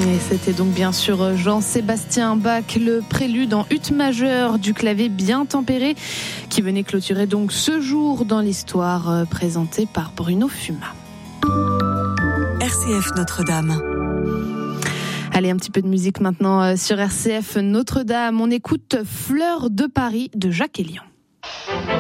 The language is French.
Et c'était donc bien sûr Jean-Sébastien Bach, le prélude en ut majeur du clavier bien tempéré, qui venait clôturer donc ce jour dans l'histoire, présenté par Bruno Fuma. RCF Notre-Dame. Allez, un petit peu de musique maintenant sur RCF Notre-Dame. On écoute Fleurs de Paris de Jacques Elian.